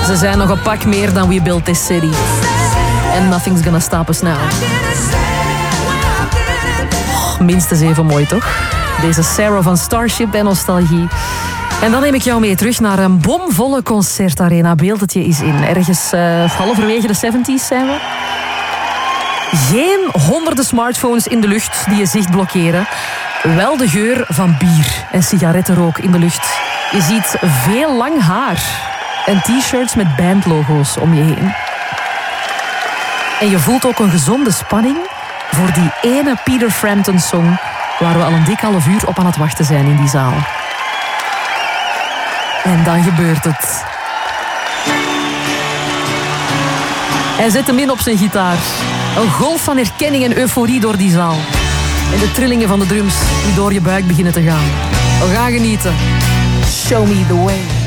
Ze zijn nog een pak meer dan We Built This City. And nothing's gonna stop us now. Minstens even mooi, toch? Deze Sarah van Starship en Nostalgie. En dan neem ik jou mee terug naar een bomvolle concertarena. Beeld het je eens in. Ergens halverwege de 70's zijn we. Geen honderden smartphones in de lucht die je zicht blokkeren. Wel de geur van bier en sigarettenrook in de lucht. Je ziet veel lang haar en t-shirts met bandlogo's om je heen. En je voelt ook een gezonde spanning voor die ene Peter Frampton-song waar we al een dik half uur op aan het wachten zijn in die zaal. En dan gebeurt het. Hij zet hem in op zijn gitaar. Een golf van herkenning en euforie door die zaal. En de trillingen van de drums die door je buik beginnen te gaan. We gaan genieten. Show me the way.